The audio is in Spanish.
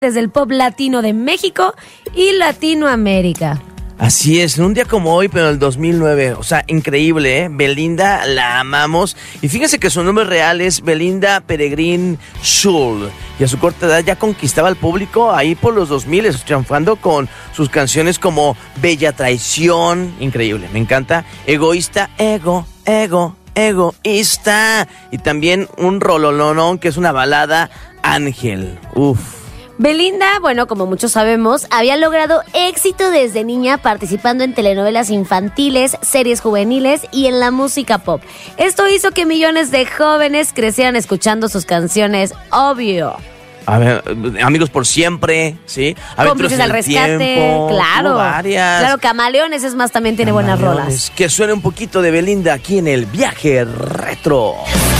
desde el pop latino de México y Latinoamérica. Así es, en un día como hoy, pero en el 2009, o sea, increíble, ¿eh? Belinda, la amamos. Y fíjense que su nombre real es Belinda Peregrine Schul. Y a su corta edad ya conquistaba al público ahí por los 2000, triunfando con sus canciones como Bella Traición, increíble, me encanta. Egoísta, egoísta. Y también un rololonón que es una balada, Ángel, Belinda, bueno, como muchos sabemos, había logrado éxito desde niña participando en telenovelas infantiles, series juveniles y en la música pop. Esto hizo que millones de jóvenes crecieran escuchando sus canciones, obvio. A ver, Amigos por Siempre, ¿sí? Cómplices al Rescate, tiempo, claro. Varias. Claro, Camaleones es más, también tiene buenas rolas. Que suene un poquito de Belinda aquí en el Viaje Retro.